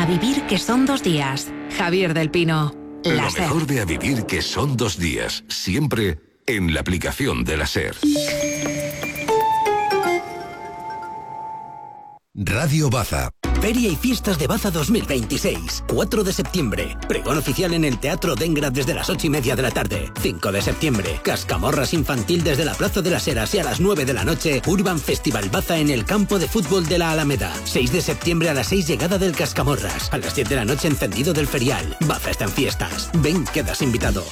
vivir que son 2 días. Javier del Pino. Lo mejor de A vivir que son 2 días. Siempre en la aplicación de la SER. Radio Baza. Feria y Fiestas de Baza 2026. 4 de septiembre. Pregón oficial en el Teatro Dengra desde las 8:30 de la tarde. 5 de septiembre. Cascamorras infantil desde la Plaza de las Heras y a las 9 de la noche. Urban Festival Baza en el campo de fútbol de la Alameda. 6 de septiembre a las 6 llegada del Cascamorras. A las 10 de la noche encendido del ferial. Baza está en fiestas. Ven, quedas invitado.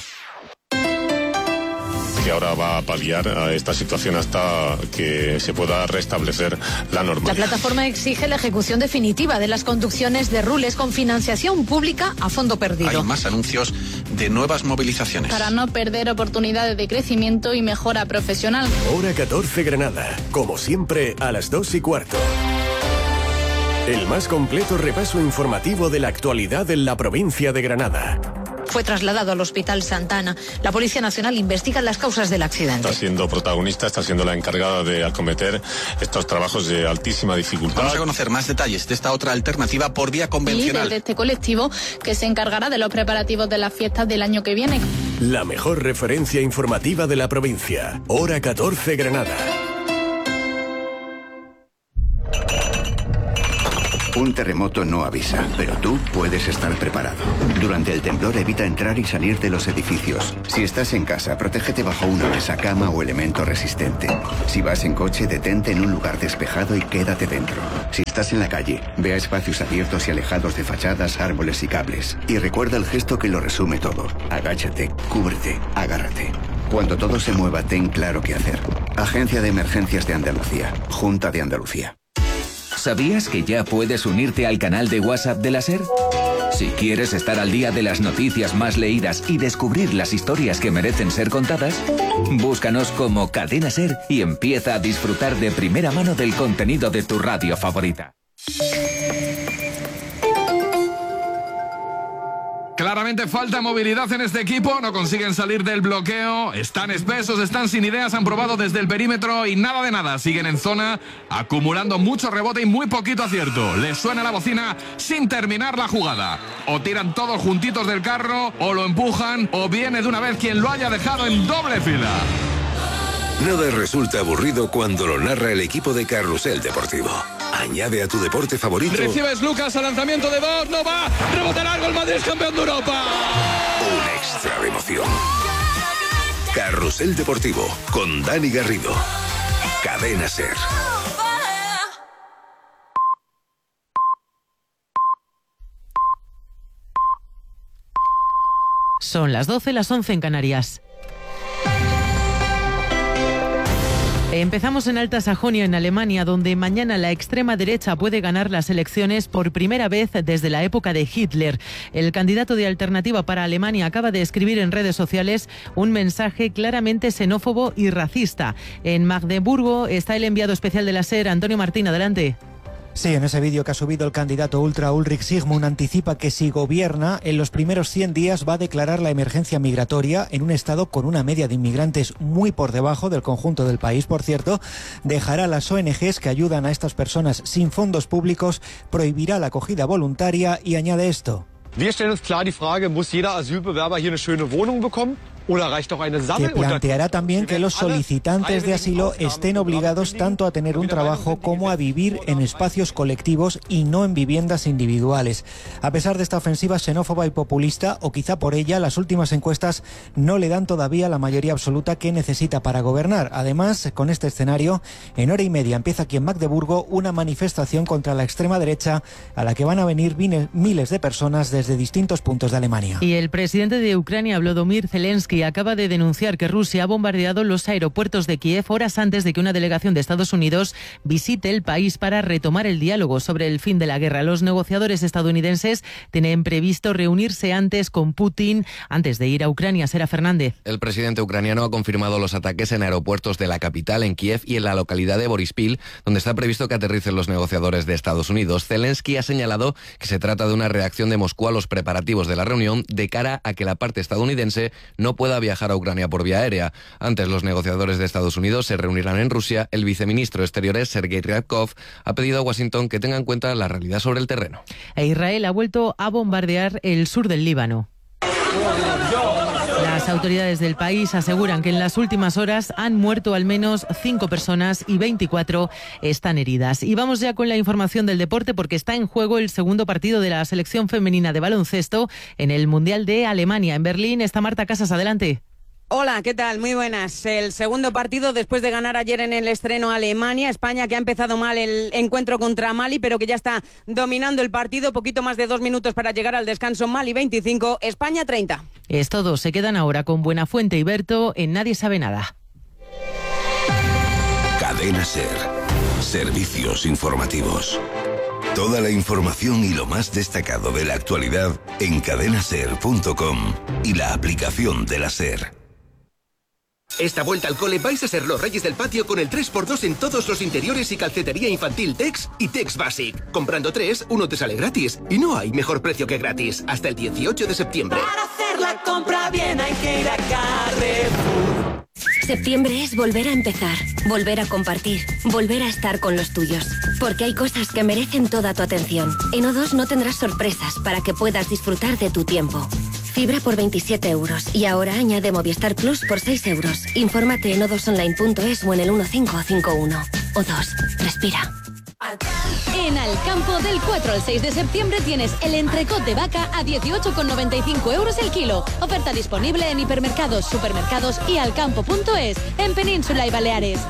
Que ahora va a paliar a esta situación hasta que se pueda restablecer la normalidad. La plataforma exige la ejecución definitiva de las conducciones de Rules con financiación pública a fondo perdido. Hay más anuncios de nuevas movilizaciones. Para no perder oportunidades de crecimiento y mejora profesional. Hora 14 Granada, como siempre a las 2:15. El más completo repaso informativo de la actualidad en la provincia de Granada. Fue trasladado al Hospital Santana. La Policía Nacional investiga las causas del accidente. Está siendo protagonista, está siendo la encargada de acometer estos trabajos de altísima dificultad. Vamos a conocer más detalles de esta otra alternativa por vía convencional. Líder de este colectivo que se encargará de los preparativos de las fiestas del año que viene. La mejor referencia informativa de la provincia. Hora 14 Granada. Un terremoto no avisa, pero tú puedes estar preparado. Durante el temblor evita entrar y salir de los edificios. Si estás en casa, protégete bajo una mesa, cama o elemento resistente. Si vas en coche, detente en un lugar despejado y quédate dentro. Si estás en la calle, ve a espacios abiertos y alejados de fachadas, árboles y cables. Y recuerda el gesto que lo resume todo. Agáchate, cúbrete, agárrate. Cuando todo se mueva, ten claro qué hacer. Agencia de Emergencias de Andalucía. Junta de Andalucía. ¿Sabías que ya puedes unirte al canal de WhatsApp de la SER? Si quieres estar al día de las noticias más leídas y descubrir las historias que merecen ser contadas, búscanos como Cadena SER y empieza a disfrutar de primera mano del contenido de tu radio favorita. Claramente falta movilidad en este equipo, no consiguen salir del bloqueo, están espesos, están sin ideas, han probado desde el perímetro y nada de nada, siguen en zona, acumulando mucho rebote y muy poquito acierto. Les suena la bocina sin terminar la jugada. O tiran todos juntitos del carro, o lo empujan, o viene de una vez quien lo haya dejado en doble fila. Nada resulta aburrido cuando lo narra el equipo de Carrusel Deportivo. Añade a tu deporte favorito. Recibes Lucas al lanzamiento de Bosch, no va, rebote largo, el Madrid es campeón de Europa. Un extra de emoción. Carrusel Deportivo con Dani Garrido. Cadena SER. Son las 12, las 11 en Canarias. Empezamos en Alta Sajonia, en Alemania, donde mañana la extrema derecha puede ganar las elecciones por primera vez desde la época de Hitler. El candidato de Alternativa para Alemania acaba de escribir en redes sociales un mensaje claramente xenófobo y racista. En Magdeburgo está el enviado especial de la SER, Antonio Martín, adelante. Sí, en ese vídeo que ha subido el candidato ultra Ulrich Sigmund anticipa que si gobierna, en los primeros 100 días va a declarar la emergencia migratoria en un estado con una media de inmigrantes muy por debajo del conjunto del país, por cierto. Dejará las ONGs que ayudan a estas personas sin fondos públicos, prohibirá la acogida voluntaria y añade esto. Wir stellen uns klar die Frage, muss jeder Asylbewerber hier eine schöne Wohnung bekommen? Que planteará también que los solicitantes de asilo estén obligados tanto a tener un trabajo como a vivir en espacios colectivos y no en viviendas individuales. A pesar de esta ofensiva xenófoba y populista, o quizá por ella, las últimas encuestas no le dan todavía la mayoría absoluta que necesita para gobernar. Además, con este escenario, en hora y media empieza aquí en Magdeburgo una manifestación contra la extrema derecha a la que van a venir miles de personas desde distintos puntos de Alemania. Y el presidente de Ucrania, Volodymyr Zelensky, acaba de denunciar que Rusia ha bombardeado los aeropuertos de Kiev horas antes de que una delegación de Estados Unidos visite el país para retomar el diálogo sobre el fin de la guerra. Los negociadores estadounidenses tienen previsto reunirse antes con Putin antes de ir a Ucrania. Sera Fernández. El presidente ucraniano ha confirmado los ataques en aeropuertos de la capital, en Kiev, y en la localidad de Borispil, donde está previsto que aterricen los negociadores de Estados Unidos. Zelensky ha señalado que se trata de una reacción de Moscú a los preparativos de la reunión de cara a que la parte estadounidense no pueda pueda viajar a Ucrania por vía aérea. Antes, los negociadores de Estados Unidos se reunirán en Rusia. El viceministro de Exteriores, Sergei Ryabkov, ha pedido a Washington que tenga en cuenta la realidad sobre el terreno. E Israel ha vuelto a bombardear el sur del Líbano. Las autoridades del país aseguran que en las últimas horas han muerto al menos 5 personas y 24 están heridas. Y vamos ya con la información del deporte, porque está en juego el segundo partido de la selección femenina de baloncesto en el Mundial de Alemania. En Berlín está Marta Casas, adelante. Hola, ¿qué tal? Muy buenas. El segundo partido después de ganar ayer en el estreno a Alemania. España, que ha empezado mal el encuentro contra Mali, pero que ya está dominando el partido. Poquito más de 2 minutos para llegar al descanso. Mali 25, España 30. Es todo. Se quedan ahora con Buenafuente y Berto en Nadie Sabe Nada. Cadena SER. Servicios informativos. Toda la información y lo más destacado de la actualidad en cadenaser.com y la aplicación de la SER. Esta vuelta al cole vais a ser los reyes del patio con el 3x2 en todos los interiores y calcetería infantil Tex y Tex Basic. Comprando 3, uno te sale gratis. Y no hay mejor precio que gratis. Hasta el 18 de septiembre. Para hacer la compra bien hay que ir a Carrefour. Septiembre es volver a empezar, volver a compartir, volver a estar con los tuyos. Porque hay cosas que merecen toda tu atención. En O2 no tendrás sorpresas para que puedas disfrutar de tu tiempo. Fibra por 27 euros y ahora añade Movistar Plus por 6 euros. Infórmate en o2online.es o en el 1551. O2, respira. En Alcampo, del 4 al 6 de septiembre tienes el entrecot de vaca a 18,95 euros el kilo. Oferta disponible en hipermercados, supermercados y alcampo.es, en Península y Baleares.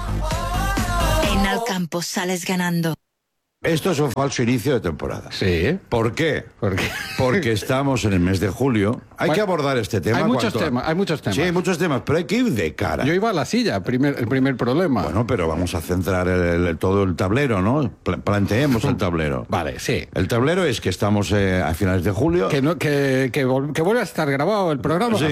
En Alcampo sales ganando. Esto es un falso inicio de temporada. Sí. ¿Por qué? ¿Por qué? Porque estamos en el mes de julio. Hay que abordar este tema. Hay muchos temas. Sí, hay muchos temas, pero hay que ir de cara. Yo iba a la silla, el primer problema. Bueno, pero vamos a centrar todo el tablero, ¿no? Planteemos el tablero. Vale, sí. El tablero es que estamos a finales de julio. Que vuelve a estar grabado el programa. Sí.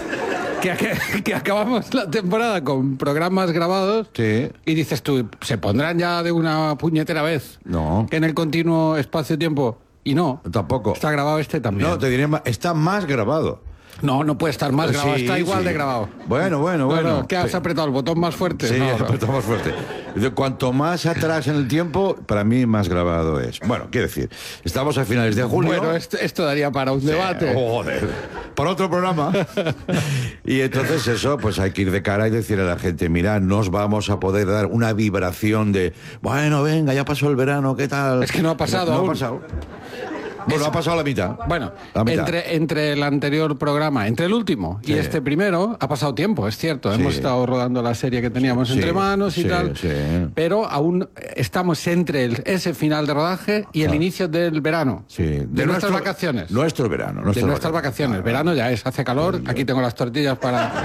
Que acabamos la temporada con programas grabados. Sí. Y dices tú, ¿se pondrán ya de una puñetera vez? No. En el continuo espacio-tiempo. Y no. Tampoco. Está grabado este también. No, te diré más, está más grabado. No puede estar más grabado, Sí, está igual sí. de grabado. Bueno. ¿Qué has apretado? ¿El botón más fuerte? Sí, No. apretado más fuerte. Cuanto más atrás en el tiempo, para mí más grabado es. Bueno, quiero decir, estamos a finales de julio. Bueno, esto daría para un debate. Joder, por otro programa. Y entonces eso, pues hay que ir de cara y decirle a la gente, mira, nos vamos a poder dar una vibración de, bueno, venga, ya pasó el verano, ¿qué tal? Es que no ha pasado No aún. ha pasado. Bueno, ha pasado la mitad. Bueno, La mitad. entre el anterior programa, entre el último y este primero, ha pasado tiempo, es cierto. Sí. Hemos estado rodando la serie que teníamos entre manos y tal. Sí. Pero aún estamos entre ese final de rodaje y el inicio del verano. Sí. De nuestras vacaciones. Nuestro verano. De nuestras vacaciones. Verano ya es, hace calor. Aquí tengo las tortillas para...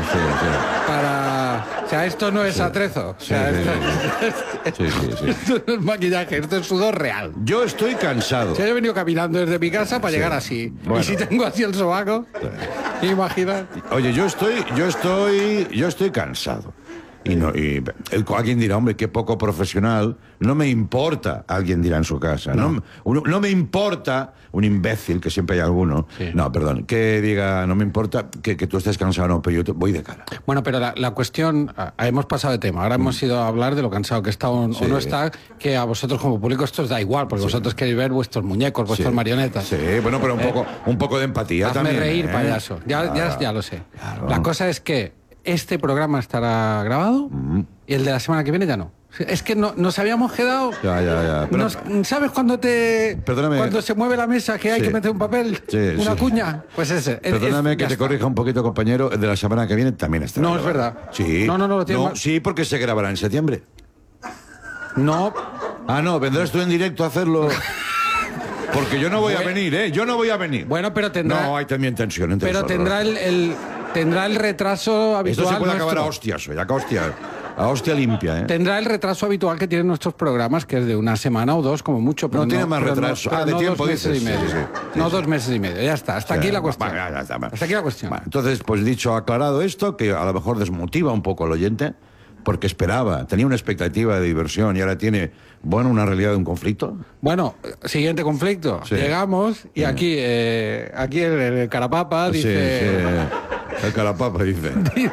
O sea, esto no es atrezo. O sea, Sí. esto no es maquillaje, esto es sudor real. Yo estoy cansado. O sea, yo he venido caminando desde mi casa para llegar así. Bueno. Y si tengo así el sobaco, imagina. Oye, yo estoy cansado. Alguien dirá, hombre, qué poco profesional. No me importa, alguien dirá en su casa. No me importa un imbécil, que siempre hay alguno. Sí. No, perdón, que diga, no me importa que tú estés cansado, no, pero yo voy de cara. Bueno, pero la cuestión, hemos pasado de tema. Ahora hemos ido a hablar de lo cansado que está o no está, que a vosotros como público esto os da igual, porque vosotros queréis ver vuestros muñecos, vuestras marionetas. Sí, bueno, pero un poco de empatía Hazme también. reír, payaso. Ya lo sé. Claro. La cosa es que este programa estará grabado y el de la semana que viene ya no. Es que nos habíamos quedado... Ya. Pero, ¿sabes cuando cuando se mueve la mesa que hay que meter un papel? Una cuña. Pues ese. Perdóname que te corrija un poquito, compañero. El de la semana que viene también estará No, grabado. es verdad. Sí. No, lo tiene mal. Sí, porque se grabará en septiembre. No. Ah, no, vendrás tú en directo a hacerlo... Porque yo no voy a venir, ¿eh? Yo no voy a venir. Bueno, pero tendrá... No, hay también tensión entre Pero nosotros. tendrá el retraso habitual. Esto se puede nuestro. acabar a hostias hoy, a hostia limpia, ¿eh? Tendrá el retraso habitual que tienen nuestros programas, que es de una semana o dos, como mucho. Pero no tiene más retraso. de tiempo, 2 meses dices. y medio. Sí. 2 meses y medio. Ya está. Hasta aquí la cuestión. Hasta aquí la cuestión. Bueno, entonces, pues dicho, aclarado esto, que a lo mejor desmotiva un poco al oyente, porque tenía una expectativa de diversión y ahora tiene, una realidad de un conflicto. Bueno, siguiente conflicto. Sí. Llegamos y aquí el Carapapa dice... El calapapa dice.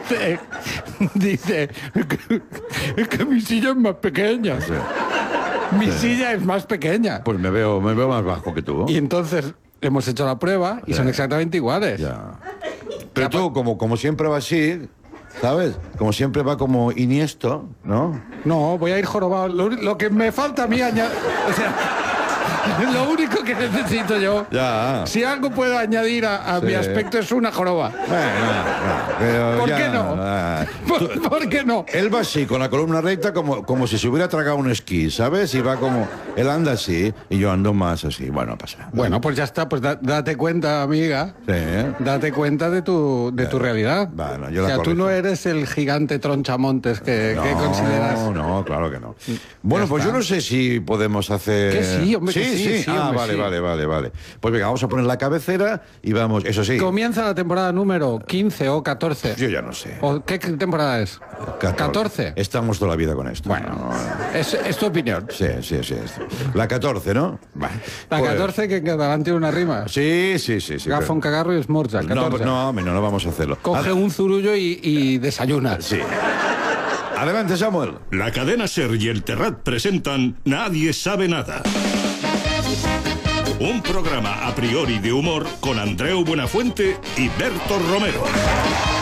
Dice, es que mi silla es más pequeña. Sí. Mi silla es más pequeña. Pues me veo más bajo que tú. Y entonces hemos hecho la prueba y son exactamente iguales. Ya. Pero tú, como siempre va así, ¿sabes? Como siempre va como Iniesto, ¿no? No, voy a ir jorobado. Lo que me falta a mí añadir... O sea, lo único que necesito yo, si algo puedo añadir a mi aspecto, es una joroba. ¿Por qué no? ¿Por qué no? Él va así, con la columna recta, como si se hubiera tragado un esquí, ¿sabes? Y va como... Él anda así y yo ando más así. Bueno, pasa nada. Bueno, pues ya está. Pues date cuenta, amiga. Sí. Date cuenta de tu realidad. Bueno, yo o sea, la tú no eres el gigante tronchamontes que consideras. No, claro que no. Bueno, pues yo no sé si podemos hacer... Que sí, hombre, sí. Vale. Pues venga, vamos a poner la cabecera y vamos, eso sí. Comienza la temporada número 15 o 14. Yo ya no sé. ¿O qué temporada es? 14. Estamos toda la vida con esto. Bueno, es tu opinión. Sí. La 14, ¿no? La 14 que en catalán tiene una rima. Sí. Gafón, cagarro y esmorza. No, vamos a hacerlo. Coge un zurullo y desayuna. Sí. Adelante, Samuel. La cadena SER y el Terrat presentan Nadie sabe nada. Un programa a priori de humor con Andreu Buenafuente y Berto Romero.